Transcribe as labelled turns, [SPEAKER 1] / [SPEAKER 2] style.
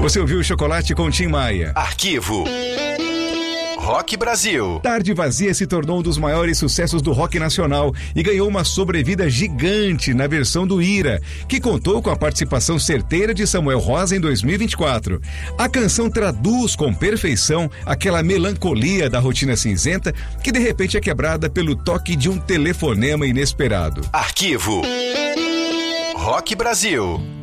[SPEAKER 1] Você ouviu Chocolate com Tim Maia.
[SPEAKER 2] Arquivo. Rock Brasil.
[SPEAKER 1] Tarde Vazia se tornou um dos maiores sucessos do rock nacional e ganhou uma sobrevida gigante na versão do Ira, que contou com a participação certeira de Samuel Rosa em 2024. A canção traduz com perfeição aquela melancolia da rotina cinzenta que de repente é quebrada pelo toque de um telefonema inesperado.
[SPEAKER 2] Arquivo. Rock Brasil.